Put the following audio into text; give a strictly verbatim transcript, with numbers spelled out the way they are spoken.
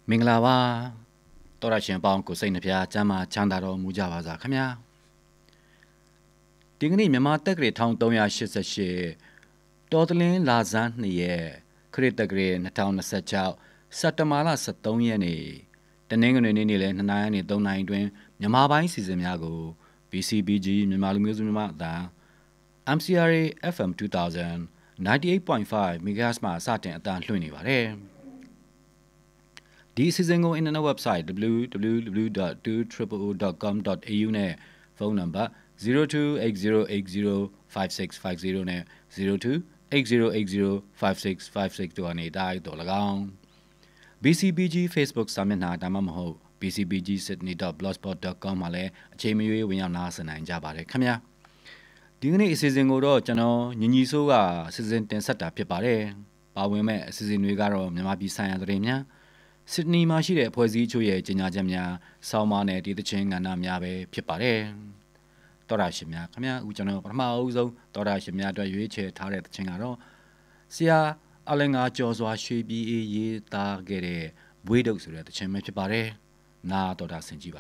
မင်္ဂလာပါတော်ရရှင်ပေါင်းကိုစိတ်နှပြကျမ်းမာချမ်းသာတော်မူကြပါစားခင်ဗျာဒီကနေ့မြန်မာတက္ကရာone thousand three hundred eighty-eightတော်တလင်းလာဇန်းနှစ်ရက်ခရစ်တက္ကရာtwenty twenty-sixစက်တဘာလseventeenရက်နေ့တနင်္ဂနွေနေ့နေ့လယ်twoနာရီနဲ့threeနာရီတွင်မြန်မာပိုင်းစီစဉ်များကို B C B G မြန်မာလူမျိုးစုမြန်မာအသံ M C R A F M two thousand ninety-eight point five megahertz မှာစတင်အသံလွှင့်နေပါတယ်ဒီအစီအစဉ်ကို internet website w w w dot two o o o dot com dot a u နဲ့ဖုန်းနံပါတ်zero two eight zero eight zero five six five zeroနဲ့zero two eight zero eight zero five six five six တို့အနေတိုင်းတော်၎င်း B C B G Facebook စာမျက်နှာဒါမှမဟုတ် b c b g sydney dot blogspot dot com မှာလည်းအချိန်မရွေးဝင်ရောက်နားဆင်နိုင်ကြပါတယ်ခင်ဗျာဒီကနေ့အစီအစဉ်ကိုတော့ကျွန်တော်ညီညီဆိုးကစီစဉ်တင်ဆက်တာဖြစ်ပါတယ်ပါဝင်မဲ့အစီအစဉ်တွေကတော့မြန်မာပြည်ဆိုင်ရာသတင်းများဆစ်ဒနီမှာရှိတဲ့အဖွဲ့အစည်းအချို့ရဲ့ကြေညာချက်များဆောင်းပါးနဲ့ဒီသချင်းကဏ္ဍများပဲဖြစ်ပါတယ်တော်ရရှင်များခင်ဗျာအခုကျွန်တော်ပထမအဦးဆုံးတော်ရရှင်များအတွက်ရွေးချယ်ထားတဲ့သချင်းကတော့ဆရာအလင်ငါကျော်စွာရွှေပြည်အေးရေးသားခဲ့တဲ့ဘွေးတုပ်ဆိုတဲ့သချင်းပဲဖြစ်ပါတယ်နာတော်တာဆင်ကြည့်ပါ